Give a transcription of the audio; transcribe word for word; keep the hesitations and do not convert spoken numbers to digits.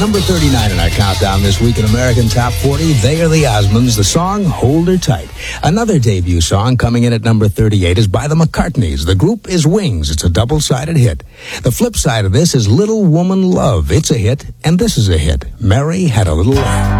Number thirty-nine in our countdown this week in American Top forty. They are the Osmonds. The song, Hold Her Tight. Another debut song coming in at number thirty-eight is by the McCartneys. The group is Wings. It's a double-sided hit. The flip side of this is Little Woman Love. It's a hit, and this is a hit. Mary Had a Little Lamb.